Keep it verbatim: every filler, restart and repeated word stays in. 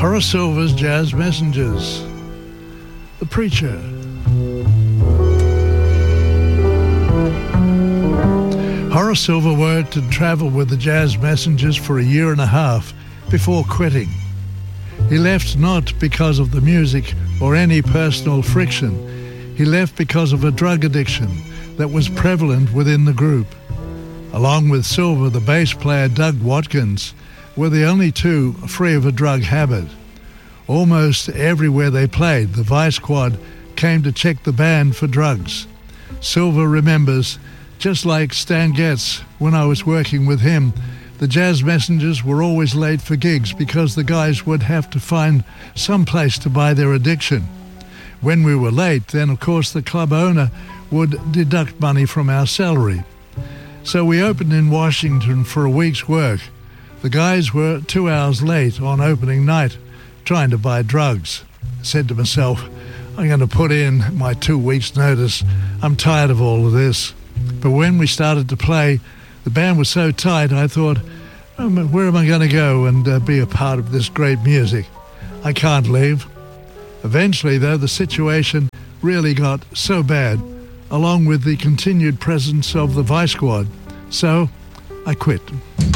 Horace Silver's Jazz Messengers. The Preacher. Horace Silver worked and travelled with the Jazz Messengers for a year and a half before quitting. He left not because of the music or any personal friction. He left because of a drug addiction that was prevalent within the group. Along with Silver, the bass player Doug Watkins were the only two free of a drug habit. Almost everywhere they played, the Vice Squad came to check the band for drugs. Silver remembers, just like Stan Getz, when I was working with him, the Jazz Messengers were always late for gigs because the guys would have to find some place to buy their addiction. When we were late, then of course the club owner would deduct money from our salary. So we opened in Washington for a week's work. The guys were two hours late on opening night, trying to buy drugs. I said to myself, I'm going to put in my two weeks' notice. I'm tired of all of this. But when we started to play, the band was so tight, I thought, oh, where am I going to go and uh, be a part of this great music? I can't leave. Eventually, though, the situation really got so bad, along with the continued presence of the Vice Squad. So I quit.